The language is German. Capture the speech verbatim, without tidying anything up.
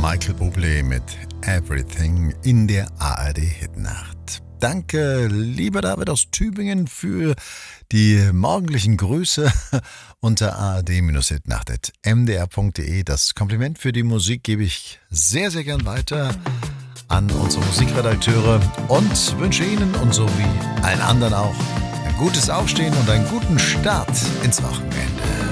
Michael Bublé mit Everything in der A R D-Hitnacht. Danke, lieber David aus Tübingen, für die morgendlichen Grüße unter a r d Hitnacht at m d r punkt d e. Das Kompliment für die Musik gebe ich sehr, sehr gern weiter an unsere Musikredakteure und wünsche Ihnen und so wie allen anderen auch ein gutes Aufstehen und einen guten Start ins Wochenende.